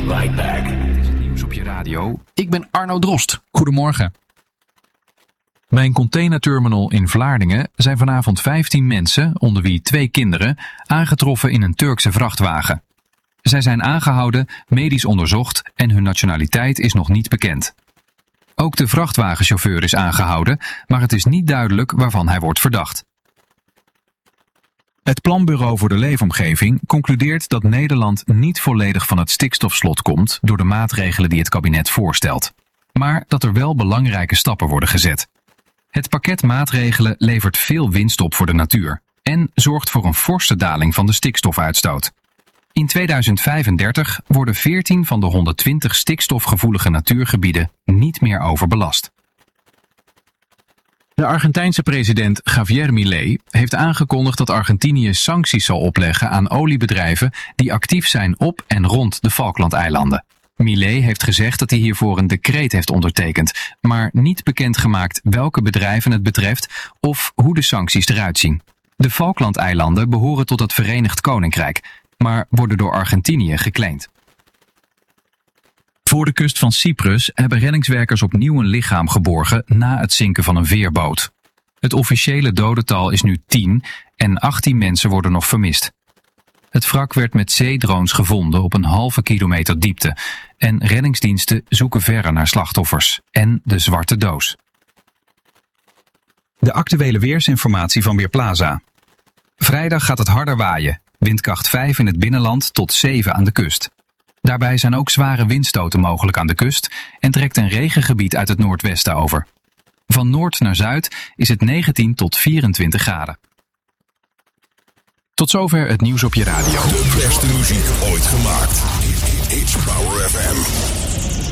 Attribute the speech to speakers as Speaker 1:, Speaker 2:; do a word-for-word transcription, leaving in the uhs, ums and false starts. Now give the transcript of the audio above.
Speaker 1: right back.
Speaker 2: Dit is het nieuws op je radio. Ik ben Arno Drost.
Speaker 3: Goedemorgen.
Speaker 2: Bij een containerterminal in Vlaardingen zijn vanavond vijftien mensen, onder wie twee kinderen, aangetroffen in een Turkse vrachtwagen. Zij zijn aangehouden, medisch onderzocht en hun nationaliteit is nog niet bekend. Ook de vrachtwagenchauffeur is aangehouden, maar het is niet duidelijk waarvan hij wordt verdacht. Het Planbureau voor de Leefomgeving concludeert dat Nederland niet volledig van het stikstofslot komt door de maatregelen die het kabinet voorstelt. Maar dat er wel belangrijke stappen worden gezet. Het pakket maatregelen levert veel winst op voor de natuur en zorgt voor een forse daling van de stikstofuitstoot. In tweeduizend vijfendertig worden veertien van de honderdtwintig stikstofgevoelige natuurgebieden niet meer overbelast. De Argentijnse president Javier Milei heeft aangekondigd dat Argentinië sancties zal opleggen aan oliebedrijven die actief zijn op en rond de Falklandeilanden. Milei heeft gezegd dat hij hiervoor een decreet heeft ondertekend, maar niet bekendgemaakt welke bedrijven het betreft of hoe de sancties eruit zien. De Falklandeilanden behoren tot het Verenigd Koninkrijk, maar worden door Argentinië geclaimd. Voor de kust van Cyprus hebben reddingswerkers opnieuw een lichaam geborgen na het zinken van een veerboot. Het officiële dodental is nu tien en achttien mensen worden nog vermist. Het wrak werd met zeedrones gevonden op een halve kilometer diepte en reddingsdiensten zoeken verder naar slachtoffers en de zwarte doos. De actuele weersinformatie van Weerplaza. Vrijdag gaat het harder waaien, windkracht vijf in het binnenland tot zeven aan de kust. Daarbij zijn ook zware windstoten mogelijk aan de kust en trekt een regengebied uit het noordwesten over. Van noord naar zuid is het negentien tot vierentwintig graden. Tot zover het nieuws op je radio.
Speaker 1: De beste muziek ooit gemaakt. H-Power F M.